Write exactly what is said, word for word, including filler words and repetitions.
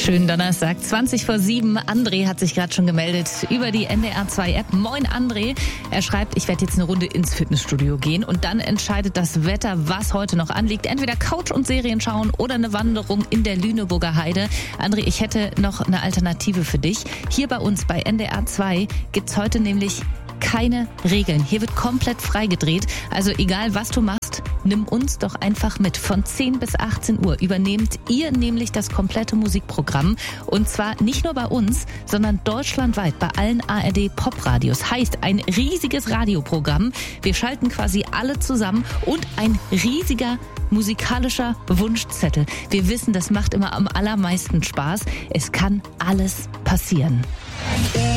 Schönen Donnerstag, zwanzig vor sieben. André hat sich gerade schon gemeldet über die N D R zwei App. Moin André. Er schreibt, ich werde jetzt eine Runde ins Fitnessstudio gehen und dann entscheidet das Wetter, was heute noch anliegt. Entweder Couch und Serien schauen oder eine Wanderung in der Lüneburger Heide. André, ich hätte noch eine Alternative für dich. Hier bei uns bei N D R zwei gibt's heute nämlich keine Regeln. Hier wird komplett frei gedreht. Also egal, was du machst, nimm uns doch einfach mit. Von zehn bis achtzehn Uhr übernehmt ihr nämlich das komplette Musikprogramm. Und zwar nicht nur bei uns, sondern deutschlandweit bei allen A R D-Pop-Radios. Heißt, ein riesiges Radioprogramm. Wir schalten quasi alle zusammen und ein riesiger musikalischer Wunschzettel. Wir wissen, das macht immer am allermeisten Spaß. Es kann alles passieren.